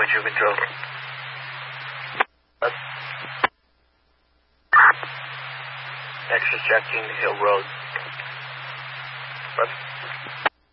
True control. Left. Extra checking the Hill Road. Left.